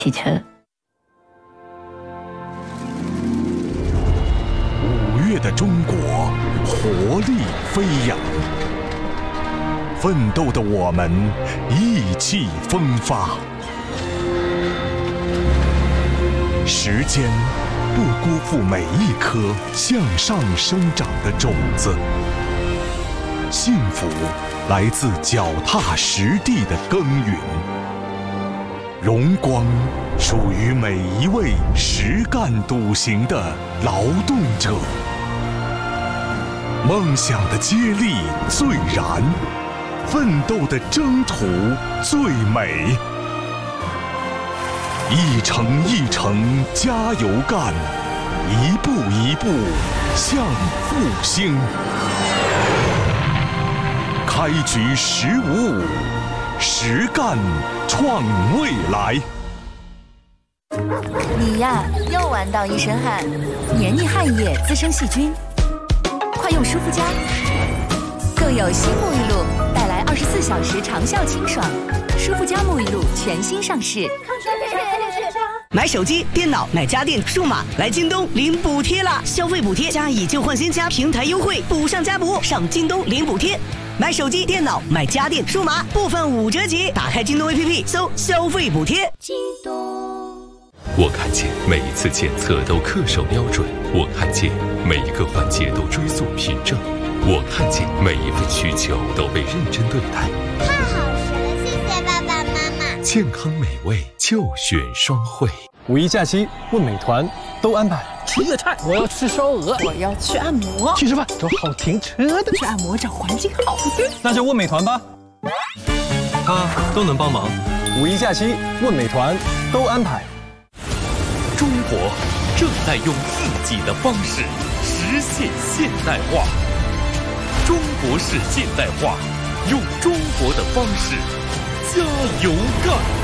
汽车。 5月的中国活力飞扬，奋斗的我们意气风发。时间不辜负每一颗向上生长的种子，幸福来自脚踏实地的耕耘，荣光属于每一位实干笃行的劳动者。梦想的接力最燃，奋斗的征途最美。一程一程加油干，一步一步向复兴。开局1055，实干创未来。 你呀，又玩到一身汗，黏腻汗液滋生细菌，快用舒肤佳。更有新沐浴露，带来24小时长效清爽。舒肤佳沐浴露全新上市。 买手机、电脑、买家电、数码，来京东领补贴啦！消费补贴加以旧换新加平台优惠，补上加补，上京东领补贴。买手机、电脑、买家电、数码，部分5折起。打开京东 APP 搜消费补贴。 京东。 我看见每一次检测都恪守标准，我看见每一个环节都追溯凭证，我看见每一份需求都被认真对待。 太好吃了，谢谢爸爸妈妈。 健康美味就选双汇。 5一假期问美团都安排。 吃粤菜，我要吃烧鹅，我要去按摩， 去吃饭找好停车的， 去按摩找环境好的， 那就问美团吧，他都能帮忙。5一假期问美团都安排。 中国正在用自己的方式实现现代化，中国式现代化，用中国的方式加油干。